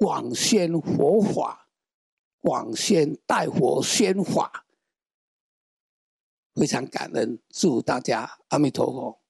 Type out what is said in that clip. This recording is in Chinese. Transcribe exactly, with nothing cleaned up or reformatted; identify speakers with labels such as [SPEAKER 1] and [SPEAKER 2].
[SPEAKER 1] 广宣佛法，广宣带佛宣法，非常感恩，祝大家阿弥陀佛。